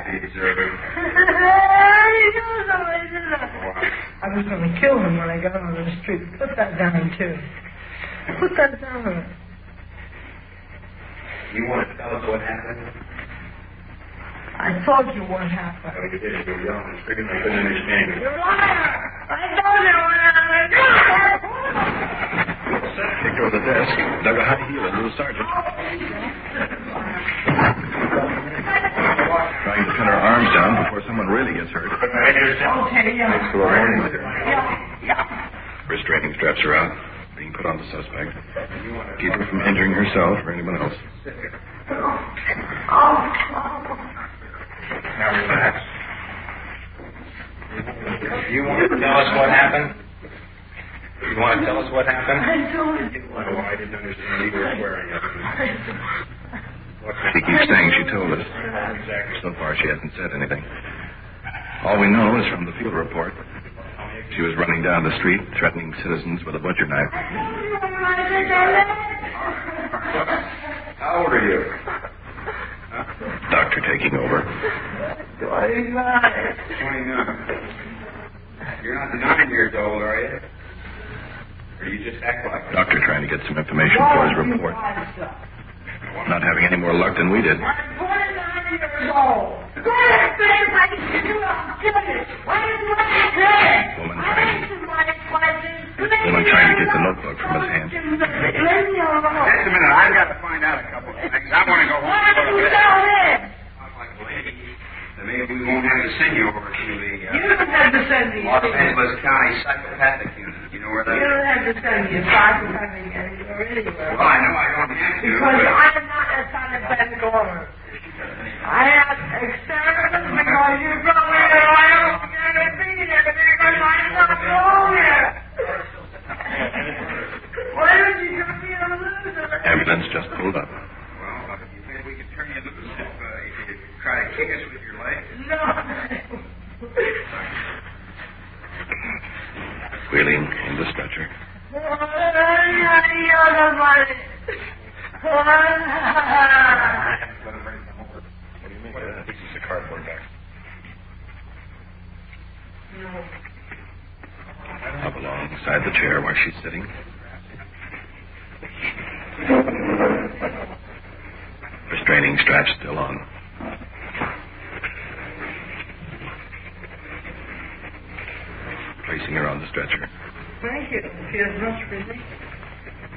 I was going to kill him when I got on the street. Put that down, too. Put that down. You want to tell us what happened? I told you what happened. Oh, you did. You were yelling and screaming. I couldn't understand you. You're a liar! I told you what happened. Kicked over the desk, dug a high heel into the sergeant. Trying to pin her arms down before someone really gets hurt. Okay, yeah. Thanks for warning with her. Yeah. Restraining straps are out, being put on the suspect. Keep her from injuring herself or anyone else. Now relax. You want to tell us what happened? You want to tell us what happened? I told you. Oh, I didn't understand you were swearing at me. She keeps saying she told us. Exactly. So far, she hasn't said anything. All we know is from the field report. She was running down the street, threatening citizens with a butcher knife. How old are you? Doctor taking over. 29. 29. You're not 9 years old, are you? Or you just act like it? Doctor trying to get some information for his report. Not having any more luck than we did. I'm 29 years old. Woman trying to get the notebook from his hand. Just a minute. I've got to find out a couple of things. I want to go home. Why did you tell him? Talk like a lady. Then maybe we won't have to send you over to the You don't have to send me. Los Angeles County Psychopathic Unit. You know where that You is? don't have to send me a psychopathic anywhere anywhere. Well, I know I don't have to. Because I am not a psychopathic owner. I have experiments because you brought me there. I don't get a thing in there because I'm not wrong here. Why don't you turn me a loser? Ambulance just pulled up. Well, you think we could turn you loose if you try to kick us with your leg? No. Wheeling in the stretcher. This is a cardboard back. Up alongside the chair where she's sitting. Restraining straps still on. Placing her on the stretcher. Thank you. It feels much relief.